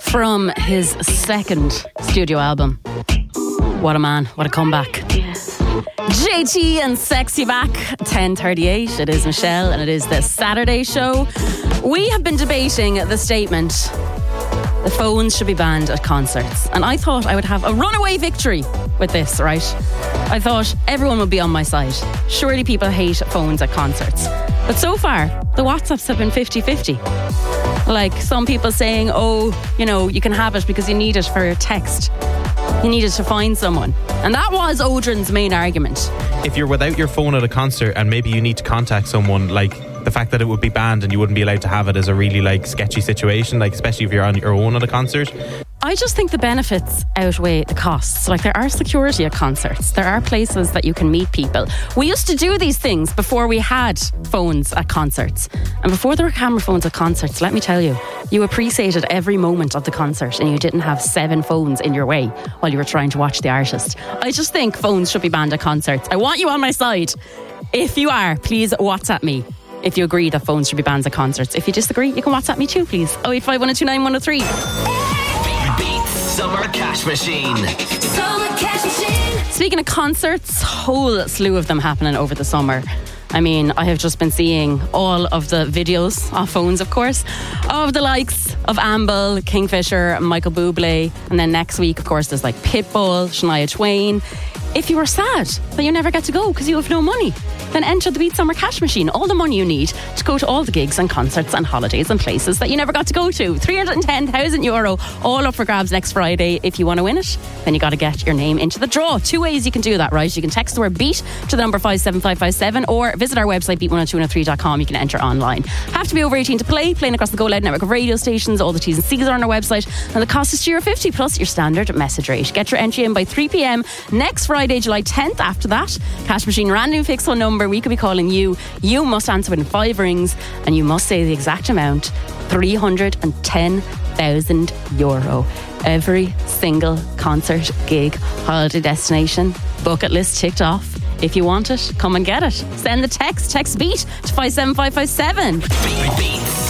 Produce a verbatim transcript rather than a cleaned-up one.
From his second studio album. What a man, what a comeback. J T and Sexy back, ten thirty-eight. It is Michelle and it is the Saturday show. We have been debating the statement the phones should be banned at concerts. And I thought I would have a runaway victory with this, right? I thought everyone would be on my side. Surely people hate phones at concerts. But so far, the WhatsApps have been fifty-fifty. Like some people saying, oh, you know, you can have it because you need it for text. You need it to find someone. And that was Odrin's main argument. If you're without your phone at a concert and maybe you need to contact someone, like the fact that it would be banned and you wouldn't be allowed to have it is a really like sketchy situation, like especially if you're on your own at a concert. I just think the benefits outweigh the costs. Like there are security at concerts. There are places that you can meet people. We used to do these things before we had phones at concerts. And before there were camera phones at concerts, let me tell you, you appreciated every moment of the concert and you didn't have seven phones in your way while you were trying to watch the artist. I just think phones should be banned at concerts. I want you on my side. If you are, please WhatsApp me. If you agree that phones should be banned at concerts. If you disagree, you can WhatsApp me too, please. oh eight five one two nine one oh three. Beat Summer Cash Machine. Summer Cash Machine. Speaking of concerts, whole slew of them happening over the summer. I mean, I have just been seeing all of the videos off phones, of course, of the likes of Amble, Kingfisher, Michael Bublé, and then next week, of course, there's like Pitbull, Shania Twain. If you are sad that you never get to go because you have no money, then enter the Beat Summer Cash Machine. All the money you need to go to all the gigs and concerts and holidays and places that you never got to go to. three hundred ten thousand euro, all up for grabs next Friday. If you want to win it, then you got to get your name into the draw. Two ways you can do that, right? You can text the word BEAT to the number five seven five five seven or visit our website beat one oh two one oh three dot com. You can enter online. Have to be over eighteen to play, playing across the Go Loud network of radio stations. All the T's and C's are on our website and the cost is two euro fifty plus your standard message rate. Get your entry in by three p.m. next Friday, July tenth. After that, Cash Machine random fix one number. We could be calling you. You must answer within five rings and you must say the exact amount. three hundred ten thousand euro. Every single concert, gig, holiday destination, bucket list ticked off. If you want it, come and get it. Send the text, text BEAT to five seven five five seven. Beat.